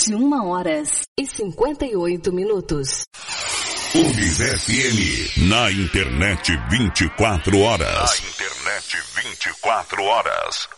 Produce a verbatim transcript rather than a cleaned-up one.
vinte e uma horas e cinquenta e oito minutos. Unis F M, na internet vinte e quatro horas. Na internet vinte e quatro horas.